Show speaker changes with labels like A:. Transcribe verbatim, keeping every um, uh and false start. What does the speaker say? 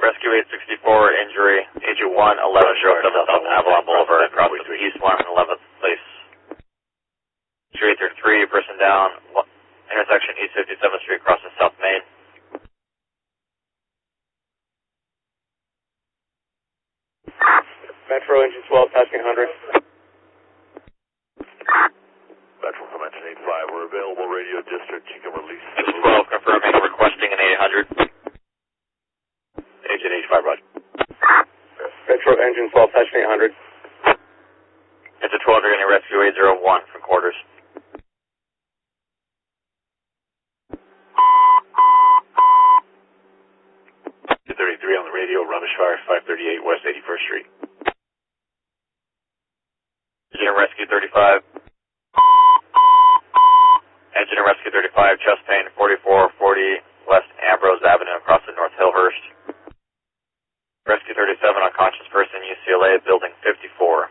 A: Rescue eight sixty-four, injury, Agent one, eleven oh seven South Avalon Boulevard, across the East one and eleventh Place. Injury eight thirty-three, person down, intersection East fifty-seventh Street, crossing South Main.
B: Metro Engine twelve, passing one hundred.
C: Metro from Engine eighty-five, we're available, radio district, you can release.
A: Engine twelve, confirming, requesting an eight hundred.
C: Agent eighty-five, roger.
B: Metro Engine twelve, passing eight hundred.
A: Engine twelve, you're going to rescue eight oh one from quarters.
C: two thirty-three on the radio, rubbish fire, five thirty-eight West eighty-first Street.
A: Engine rescue thirty-five. Engine rescue thirty-five, chest pain, forty-four forty West Ambrose Avenue, across the North Hillhurst. Rescue thirty-seven, unconscious person, U C L A, building fifty-four.